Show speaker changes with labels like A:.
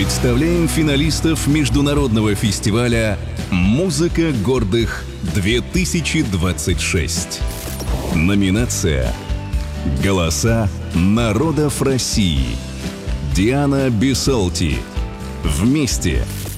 A: Представляем финалистов международного фестиваля «Музыка гордых 2026». Номинация «Голоса народов России». Диана Бисолти. «Вместе.